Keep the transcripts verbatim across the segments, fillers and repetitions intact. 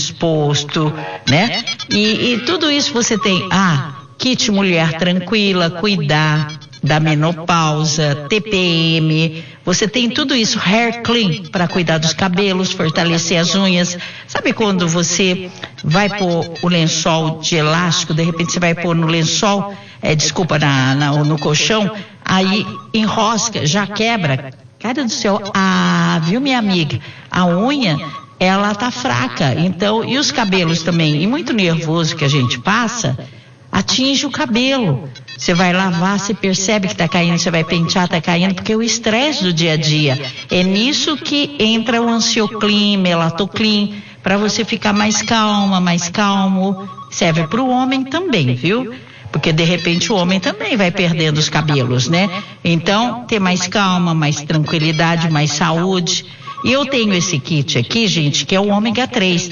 disposto, né? E, e tudo isso você tem, ah, kit mulher tranquila, cuidar da menopausa, T P M, você tem tudo isso, hair clean, para cuidar dos cabelos, fortalecer as unhas. Sabe quando você vai pôr o lençol de elástico, de repente você vai pôr no lençol, é, desculpa, na, na, no colchão, aí enrosca, já quebra. Cara do céu, ah, viu minha amiga, a unha, ela tá fraca, então, e os cabelos também, e muito nervoso que a gente passa, atinge o cabelo. Você vai lavar, você percebe que está caindo, você vai pentear, está caindo, porque é o estresse do dia a dia. É nisso que entra o Ansioclean, Melatoclean, para você ficar mais calma, mais calmo. Serve para o homem também, viu? Porque de repente o homem também vai perdendo os cabelos, né? Então, ter mais calma, mais tranquilidade, mais saúde. E eu tenho esse kit aqui, gente, que é o ômega três,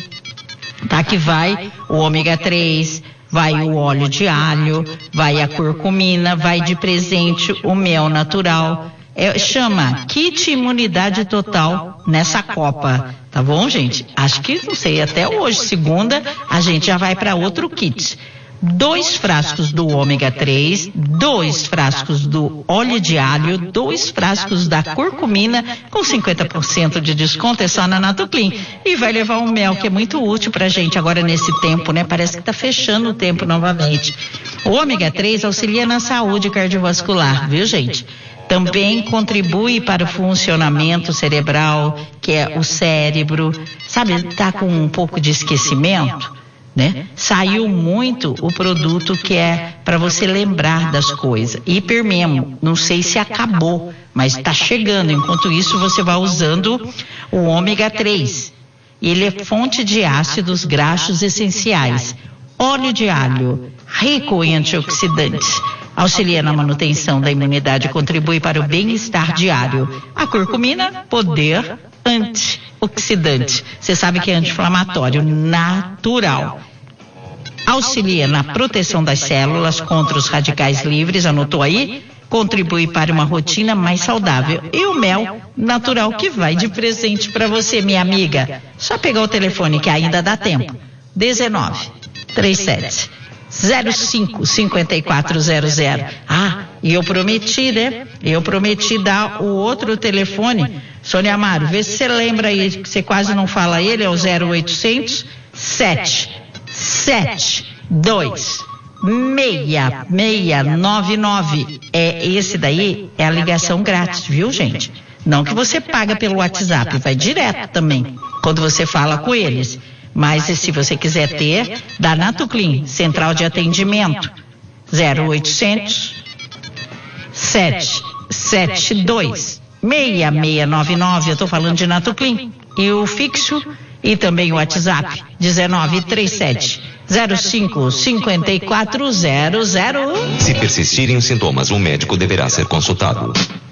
tá? Que vai o ômega três, vai o óleo de alho, vai a curcumina, vai de presente o mel natural. É, chama Kit Imunidade Total nessa Copa, tá bom, gente? Acho que, não sei, até hoje, segunda, a gente já vai para outro kit. Dois frascos do ômega três, dois frascos do óleo de alho, dois frascos da curcumina, com cinquenta por cento de desconto, é só na Natoclean. E vai levar um mel, que é muito útil pra gente agora nesse tempo, né? Parece que tá fechando o tempo novamente. O ômega três auxilia na saúde cardiovascular, viu, gente? Também contribui para o funcionamento cerebral, que é o cérebro. Sabe, tá com um pouco de esquecimento? Né? Saiu muito o produto que é para você lembrar das coisas. Hipermemo, não sei se acabou, mas está chegando. Enquanto isso, você vai usando o ômega três. Ele é fonte de ácidos graxos essenciais. Óleo de alho, rico em antioxidantes. Auxilia na manutenção da imunidade e contribui para o bem-estar diário. A curcumina, poder antioxidante. Você sabe que é anti-inflamatório natural. Auxilia na proteção das células contra os radicais livres, anotou aí? Contribui para uma rotina mais saudável. E o mel natural que vai de presente para você, minha amiga. Só pegar o telefone que ainda dá tempo. dezenove, trinta e sete, zero cinco, cinquenta e quatro zero zero. Ah, e eu prometi, né? Eu prometi dar o outro telefone. Sônia Amaro, vê se você lembra aí, que você quase não fala ele, é o zero oitocentos, sete, sete, dois, seis, seis, nove nove. É, esse daí é a ligação grátis, viu, gente? Não que você paga pelo WhatsApp, vai direto também, quando você fala com eles. Mas se você quiser ter, da Natoclean, Central de Atendimento, zero oitocentos, sete, sete, dois, seis, seis, nove nove, eu estou falando de Natoclean. E o fixo e também o WhatsApp, dezenove, trinta e sete, zero cinco, cinquenta e quatro zero zero. Se persistirem os sintomas, o médico deverá ser consultado.